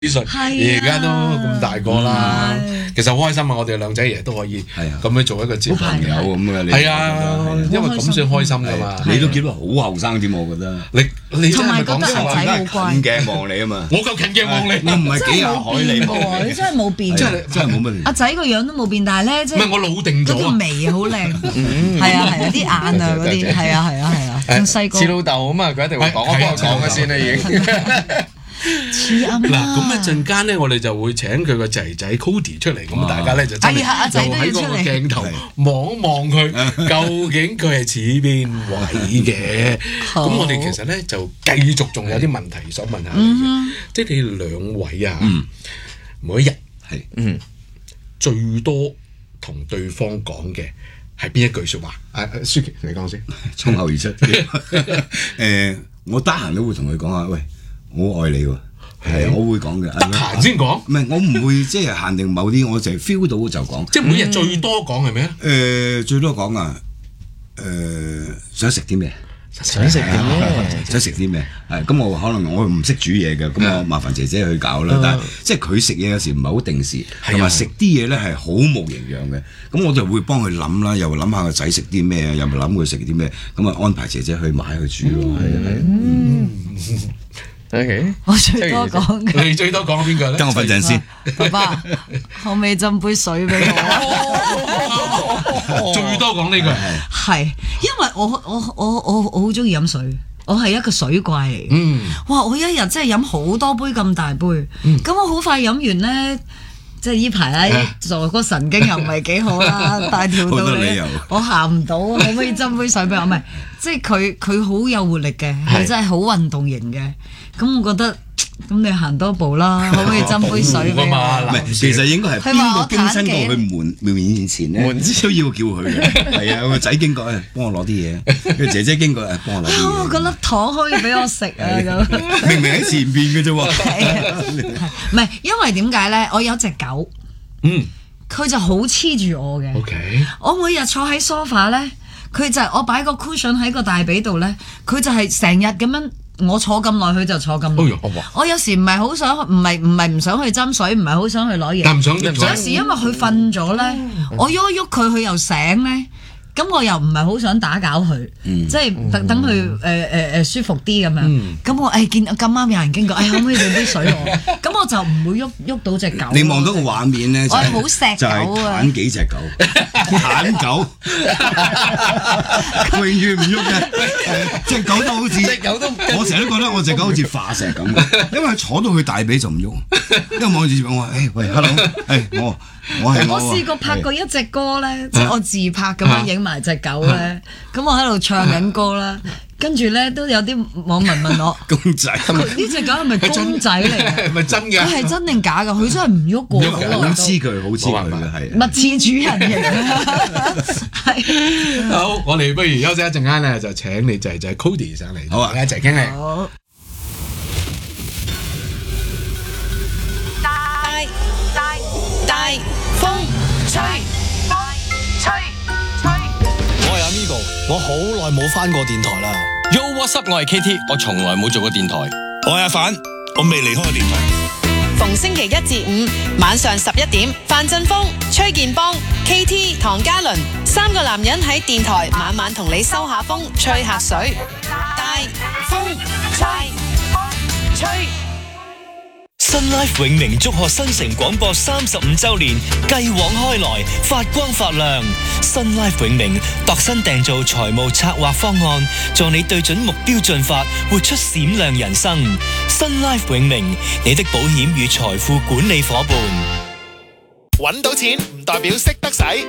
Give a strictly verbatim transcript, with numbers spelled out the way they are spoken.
歲，而家都咁大個啦，其實好開心啊！我哋兩仔爺都可以咁樣做一個節目， 朋友咁嘅， 係啊，因為咁先開心噶嘛。 你都見到好後生添，我覺得。 你你同埋覺得阿仔好乖， 近鏡望你啊嘛。 我夠近鏡望你， 我唔係幾廿海里喎，你真係冇變， 真係真係冇乜。 阿仔個樣都冇變，但係咧即係唔係我老定咗嗰條眉好靚，係啊係啊，啲眼啊嗰啲係啊係啊係啊，咁細個似老豆啊嘛，佢一定會講，我幫我講嘅先啦已經。 似阿媽嗱，咁一陣間咧，我哋就會請佢個仔仔 Cody 出嚟，咁大家咧就真係就喺嗰個鏡頭望一望佢，究竟佢係似邊位嘅？咁我哋其實咧就繼續仲有啲問題想問下你嘅，即係你兩位啊，每一日係嗯最多同對方講嘅係邊一句説話？啊，舒淇你講先， 衝口而出。誒，我得閒都會同佢講下，喂。我好愛你喎，係啊，我會講嘅。 得閒先講， 唔係我唔會即係限定某啲，我就係 feel 到就講。 即係每日最多講係咩啊？ 誒，最多講啊，誒，想食啲咩？ 想食啲咩？ 想食啲咩？係咁，我可能我唔識煮嘢嘅，咁我麻煩姐姐去搞啦。但係即係佢食嘢有時唔係好定時，同埋食啲嘢咧係好冇營養嘅。咁我就會幫佢諗啦，又諗下個仔食啲咩，又咪諗佢食啲咩，咁啊安排姐姐去買去煮咯。係啊係。 OK， 我最多講嘅， 你最多講邊個咧？ 等我瞓陣先。 爸爸，可唔可以斟杯水俾我？ 最多講呢句係，因為我我我我我好中意飲水，我係一個水怪嚟嘅。嗯，哇！我一日真係飲好多杯咁大杯，咁、嗯、我好快飲完咧。即係呢排咧，做個神經又唔係幾好啦，大條到你，我行唔到，可唔可以斟杯水俾我？唔係，即係佢佢好有活力嘅，係真係好運動型嘅。咁我覺得，咁你行多步啦，可唔可以斟杯水俾我？ 唔係，其實應該係邊個經親過去門門面前咧，都要叫佢嘅。係啊，個仔經過誒，幫我攞啲嘢；個姐姐經過誒，幫我攞啲嘢。 嗰粒糖可以俾我食啊！咁明明喺前邊嘅啫喎。 唔係，因為點解咧？我有隻狗，嗯，佢就好黐住我嘅。 OK， 我每日坐喺 sofa 咧，佢就係我擺個 cushion 喺個大髀度咧，佢就係成日咁樣。我坐咁耐，佢就坐咁耐。我有時唔係好想，唔係唔係唔想去斟水，唔係好想去攞嘢。 但唔想， 有時因為佢瞓咗咧，我喐一喐佢，佢又醒咧。咁我又唔係好想打攪佢，即係等等佢誒誒誒舒服啲咁樣。咁我誒見咁啱有人經過，誒可唔可以俾啲水我？咁我就唔會喐喐到隻狗。 你望到個畫面咧， 我係好錫狗啊！ 鏟幾隻狗，鏟狗，永遠唔喐嘅。隻狗都好似，隻狗都，我成日都覺得我隻狗好似化石咁，因為坐到佢大髀就唔喐，因為望住我話誒喂 hello，誒我我係我。 我試過拍過一隻歌咧，即係我自拍咁樣影埋隻狗咧，咁我喺度唱緊歌啦，跟住咧都有啲網民問我公仔， 呢隻狗係咪公仔嚟嘅？ 係咪真嘅？ 佢係真定假㗎？佢真係唔喐過。 好似佢，好似佢嘅係。 物似主人型。係。 好，我哋不如休息一陣間咧，就請你仔仔 Cody 上嚟，好啊，一齊傾嚟。 好。 大大大風吹，吹吹。 我係阿 Migo，我好耐冇返過電台啦。Yo what's up，我係 K T， 我從來冇做過電台。 我係阿反，我未離開過電台。 逢星期一至五晚上十一點，范振鋒、崔建邦、K T、唐嘉倫三個男人喺電台晚晚同你收下風，吹下水。大風吹，吹。 新 Life 永寧祝賀新城廣播三十五週年，繼往開來，發光發亮。新 Life 永寧度身訂造財務策劃方案，助你對準目標進發，活出閃亮人生。新 Life 永寧，你的保險與財富管理夥伴。 搵到錢唔代表識得使，